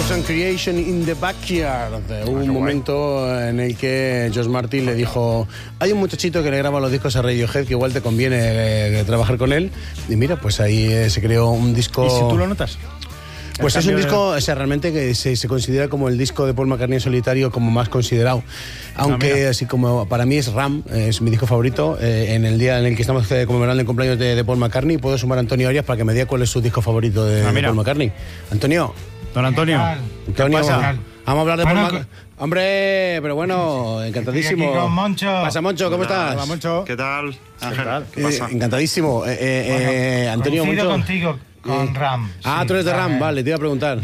Sounds and Creation in the Backyard. Hubo un momento en el que Josh Martin le dijo: hay un muchachito que le graba los discos a Radiohead que igual te conviene trabajar con él. Y mira, pues ahí se creó un disco. ¿Y si tú lo notas? Pues es un disco, o sea, realmente que se considera como el disco de Paul McCartney en solitario como más considerado. Aunque así como para mí es Ram, es mi disco favorito. En el día en el que estamos conmemorando el cumpleaños de Paul McCartney, puedo sumar a Antonio Arias para que me diga cuál es su disco favorito de Paul McCartney. Antonio. Don Antonio. Antonio, ¿Qué pasa? Vamos a hablar de Paul McCartney. Hombre, pero bueno, encantadísimo. Estoy aquí con Moncho. Pasa, Moncho, ¿cómo estás? Hola, Moncho. ¿Qué tal, Ángel? ¿Qué tal? ¿Qué pasa? Encantadísimo. Antonio, Coincido Moncho. contigo con Ram. Tú eres de Ram, vale, te iba a preguntar.